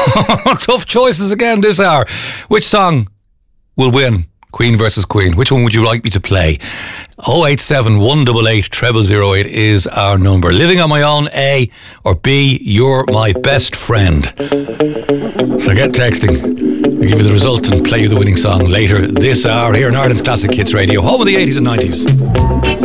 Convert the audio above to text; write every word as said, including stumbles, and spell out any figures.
Tough choices again this hour. Which song will win? Queen versus Queen. Which one would you like me to play? oh eight seven, one eight eight, zero zero zero eight is our number. Living on My Own, A, or B, You're My Best Friend. So get texting. We'll give you the result and play you the winning song later this hour here in Ireland's Classic Hits Radio, home of the eighties and nineties.